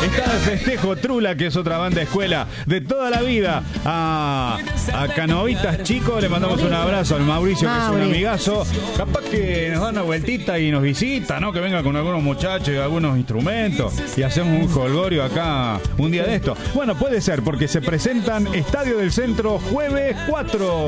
Está de festejo Trula, que es otra banda escuela de toda la vida. A Canovitas Chicos le mandamos un abrazo al Mauricio, que es un amigazo. Capaz que nos da una vueltita y nos visita, ¿no? Que venga con algunos muchachos y algunos instrumentos y hacemos un jolgorio acá un día de esto. Bueno, puede ser, porque se presentan Estadio del Centro jueves 4.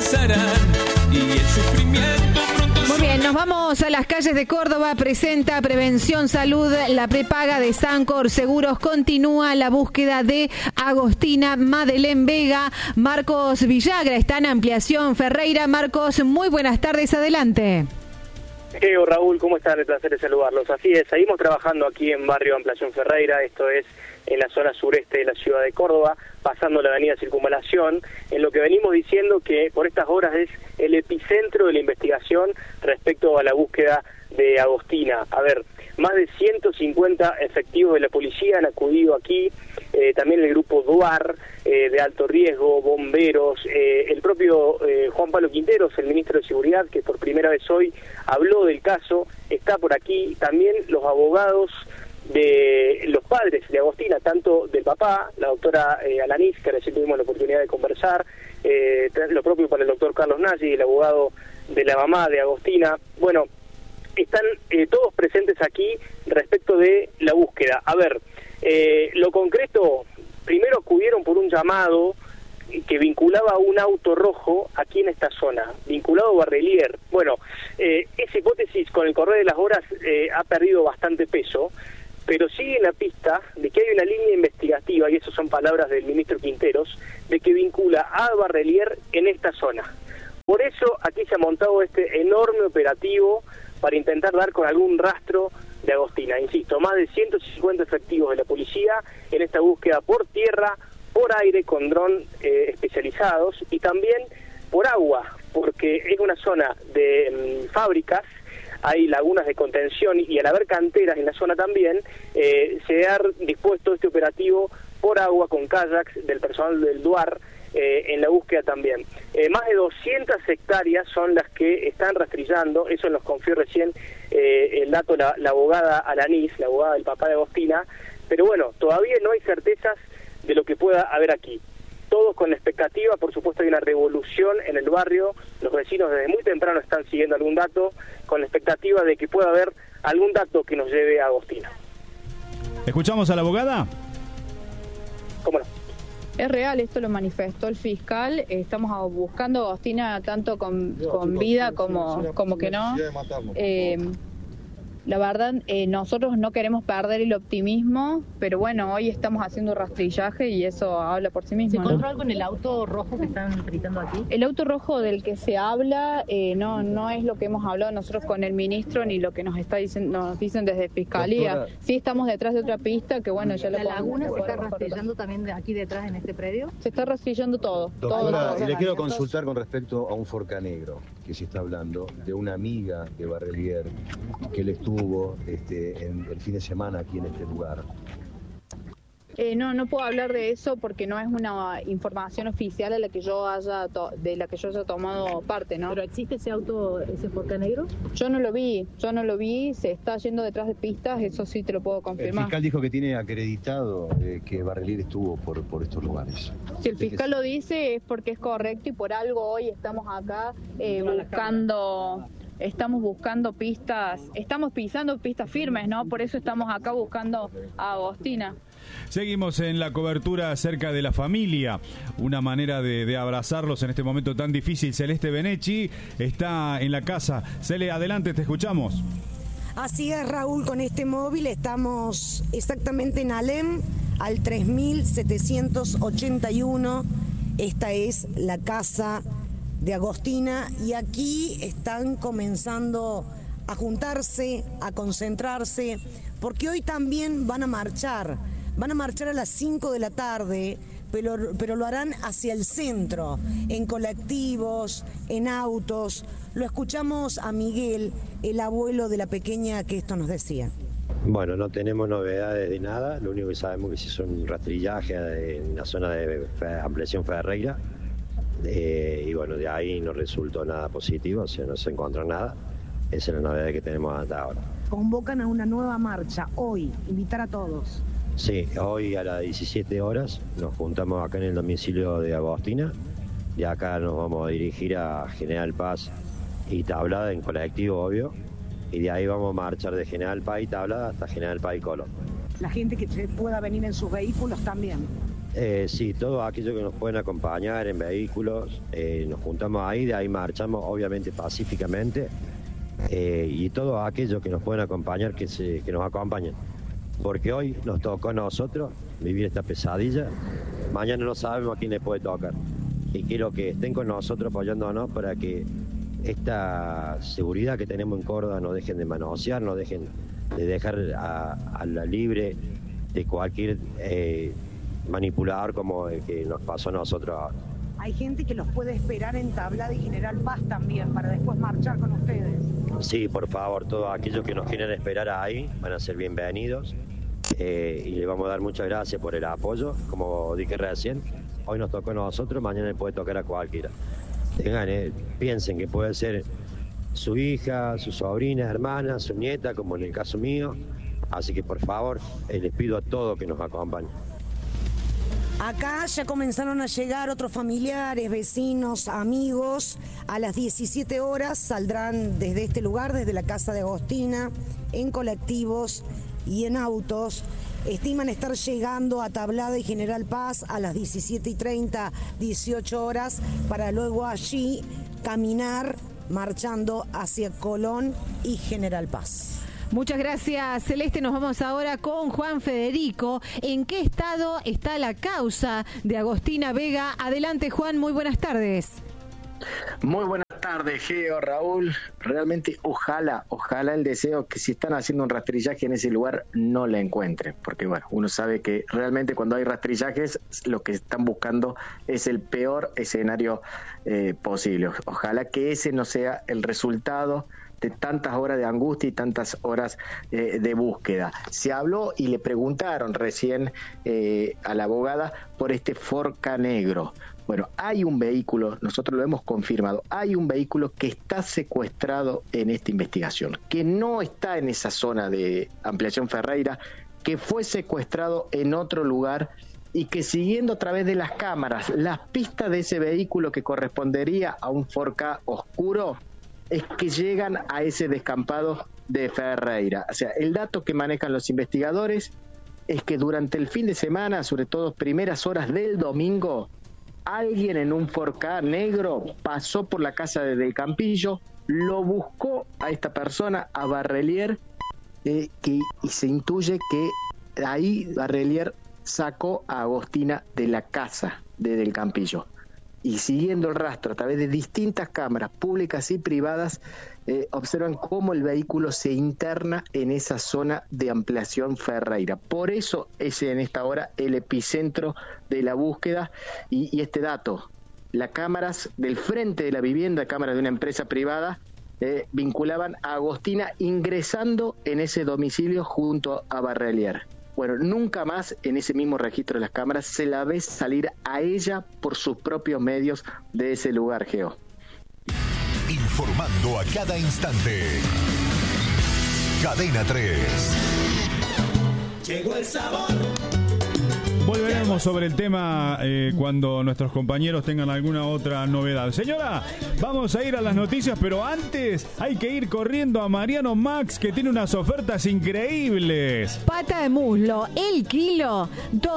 Muy bien, nos vamos a las calles de Córdoba. Presenta Prevención Salud, la prepaga de Sancor Seguros. Continúa la búsqueda de Agostina Madeleine Vega. Marcos Villagra está en Ampliación Ferreira. Marcos, muy buenas tardes, adelante. Raúl, ¿cómo están? El placer de saludarlos. Así es, seguimos trabajando aquí en barrio Ampliación Ferreira, esto es en la zona sureste de la ciudad de Córdoba, pasando la avenida Circunvalación, en lo que venimos diciendo que por estas horas es el epicentro de la investigación respecto a la búsqueda de Agostina. A ver, más de 150 efectivos de la policía han acudido aquí, también el grupo DUAR, de alto riesgo, bomberos, el propio Juan Pablo Quinteros, el ministro de Seguridad, que por primera vez hoy habló del caso, está por aquí, también los abogados de los padres de Agostina, tanto del papá, la doctora Alanis, que recién tuvimos la oportunidad de conversar, lo propio para el doctor Carlos Nagy, el abogado de la mamá de Agostina. Bueno, están todos presentes aquí respecto de la búsqueda. A ver, lo concreto, primero acudieron por un llamado que vinculaba a un auto rojo aquí en esta zona, vinculado a Barrelier. Bueno, esa hipótesis con el correr de las horas ha perdido bastante peso, pero sigue en la pista de que hay una línea investigativa, y eso son palabras del ministro Quinteros, de que vincula a Barrelier en esta zona. Por eso aquí se ha montado este enorme operativo para intentar dar con algún rastro de Agostina. Insisto, más de 150 efectivos de la policía en esta búsqueda por tierra, por aire con dron especializados y también por agua, porque es una zona de fábricas, hay lagunas de contención y al haber canteras en la zona también, se ha dispuesto este operativo por agua con kayaks del personal del DUAR en la búsqueda también. Más de 200 hectáreas son las que están rastrillando, eso nos confió recién el dato la abogada Alanis, la abogada del papá de Agostina, pero bueno, todavía no hay certezas de lo que pueda haber aquí. Todos con la expectativa, por supuesto hay una revolución en el barrio, los vecinos desde muy temprano están siguiendo algún dato, con la expectativa de que pueda haber algún dato que nos lleve a Agostina. ¿Escuchamos a la abogada? ¿Cómo no? Es real, esto lo manifestó el fiscal, estamos buscando a Agostina tanto con vida como que no. La verdad, nosotros no queremos perder el optimismo, pero bueno, hoy estamos haciendo rastrillaje y eso habla por sí mismo. ¿Se encontró algo en el auto rojo que están gritando aquí? El auto rojo del que se habla no es lo que hemos hablado nosotros con el ministro ni lo que nos dicen desde Fiscalía. Doctora, sí estamos detrás de otra pista que bueno, ya ¿La laguna se está rastrillando también de aquí detrás en este predio? Se está rastrillando todo. Doctora, y le quiero consultar con respecto a un forcanegro, que se está hablando de una amiga de Barrelier, que él estuvo en el fin de semana aquí en este lugar. No puedo hablar de eso porque no es una información oficial de la que yo haya tomado parte, ¿no? ¿Pero existe ese auto, ese forcanegro? Yo no lo vi, se está yendo detrás de pistas, eso sí te lo puedo confirmar. El fiscal dijo que tiene acreditado que Barrelier estuvo por estos lugares. Si el fiscal lo dice es porque es correcto y por algo hoy estamos acá estamos buscando pistas, estamos pisando pistas firmes, ¿no? Por eso estamos acá buscando a Agostina. Seguimos en la cobertura acerca de la familia, una manera de abrazarlos en este momento tan difícil. Celeste Benechi está en la casa. Cele, adelante, te escuchamos. Así es, Raúl, con este móvil estamos exactamente en Alem, al 3781. Esta es la casa de Agostina y aquí están comenzando a juntarse, a concentrarse, porque hoy también van a marchar a las 5 de la tarde, pero lo harán hacia el centro, en colectivos, en autos. Lo escuchamos a Miguel, el abuelo de la pequeña, que esto nos decía. Bueno, no tenemos novedades de nada, lo único que sabemos es que se hizo un rastrillaje en la zona de Ampliación Ferreira. Y bueno, de ahí no resultó nada positivo, o sea, no se encontró nada. Esa es la novedad que tenemos hasta ahora. Convocan a una nueva marcha hoy, invitar a todos. Sí, hoy a las 17 horas nos juntamos acá en el domicilio de Agostina. De acá nos vamos a dirigir a General Paz y Tablada en colectivo, obvio. Y de ahí vamos a marchar de General Paz y Tablada hasta General Paz y Colón. La gente que pueda venir en sus vehículos también. Sí, todos aquellos que nos pueden acompañar en vehículos, nos juntamos ahí, de ahí marchamos obviamente pacíficamente. Y todos aquellos que nos pueden acompañar, que nos acompañen. Porque hoy nos tocó a nosotros vivir esta pesadilla, mañana no sabemos a quién le puede tocar. Y quiero que estén con nosotros apoyándonos para que esta seguridad que tenemos en Córdoba no dejen de manosear, no dejen de dejar a la libre de cualquier manipulador como el que nos pasó a nosotros ahora. Hay gente que los puede esperar en Tablada y General Paz también, para después marchar con ustedes. Sí, por favor, todos aquellos que nos quieran esperar ahí van a ser bienvenidos. Y le vamos a dar muchas gracias por el apoyo. Como dije recién, hoy nos tocó a nosotros, mañana le puede tocar a cualquiera. Piensen que puede ser su hija, su sobrina, hermana, su nieta, como en el caso mío. Así que por favor, les pido a todos que nos acompañen. Acá ya comenzaron a llegar otros familiares, vecinos, amigos. A las 17 horas saldrán desde este lugar, desde la casa de Agostina, en colectivos y en autos. Estiman estar llegando a Tablada y General Paz a las 17:30, 18 horas, para luego allí caminar, marchando hacia Colón y General Paz. Muchas gracias, Celeste. Nos vamos ahora con Juan Federico. ¿En qué estado está la causa de Agostina Vega? Adelante, Juan, muy buenas tardes. Muy buenas tardes, Geo, Raúl. Realmente ojalá el deseo que si están haciendo un rastrillaje en ese lugar no la encuentren, porque bueno, uno sabe que realmente cuando hay rastrillajes lo que están buscando es el peor escenario posible. Ojalá que ese no sea el resultado de tantas horas de angustia y tantas horas de búsqueda. Se habló y le preguntaron recién a la abogada por este Ford Ka negro. Bueno, hay un vehículo, nosotros lo hemos confirmado, hay un vehículo que está secuestrado en esta investigación, que no está en esa zona de Ampliación Ferreira, que fue secuestrado en otro lugar y que siguiendo a través de las cámaras las pistas de ese vehículo que correspondería a un Ford Ka oscuro, es que llegan a ese descampado de Ferreira. O sea, el dato que manejan los investigadores es que durante el fin de semana, sobre todo primeras horas del domingo, alguien en un Ford Ka negro pasó por la casa de Del Campillo, lo buscó a esta persona, a Barrelier, y se intuye que ahí Barrelier sacó a Agostina de la casa de Del Campillo. Y siguiendo el rastro a través de distintas cámaras públicas y privadas, observan cómo el vehículo se interna en esa zona de Ampliación Ferreira. Por eso es en esta hora el epicentro de la búsqueda. Y este dato, las cámaras del frente de la vivienda, cámaras de una empresa privada, vinculaban a Agostina ingresando en ese domicilio junto a Barrelier. Bueno, nunca más en ese mismo registro de las cámaras se la ve salir a ella por sus propios medios de ese lugar, Geo. Informando a cada instante. Cadena 3. Llegó el sabor. Volveremos sobre el tema cuando nuestros compañeros tengan alguna otra novedad. Señora, vamos a ir a las noticias, pero antes hay que ir corriendo a Mariano Max, que tiene unas ofertas increíbles. Pata de muslo, el kilo,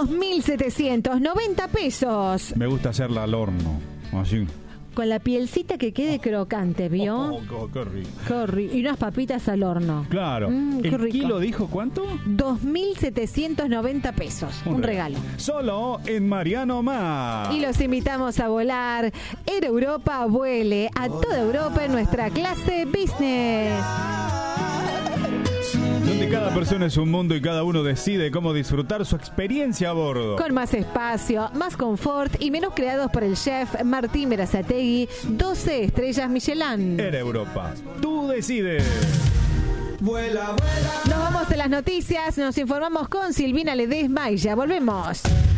2.790 pesos. Me gusta hacerla al horno, así. Con la pielcita que quede crocante, ¿vio? Qué rico. Qué rico. Y unas papitas al horno. Claro. Qué ¿El rico. kilo dijo cuánto? 2.790 pesos. Un regalo. Solo en Mariano Más. Y los invitamos a volar. Air Europa vuele a toda Europa en nuestra clase business. Donde cada persona es un mundo y cada uno decide cómo disfrutar su experiencia a bordo. Con más espacio, más confort y menús creados por el chef Martín Berazategui, 12 estrellas Michelin. Air Europa, tú decides. Vuela, vuela. Nos vamos a las noticias, nos informamos con Silvina Ledesma y ya volvemos.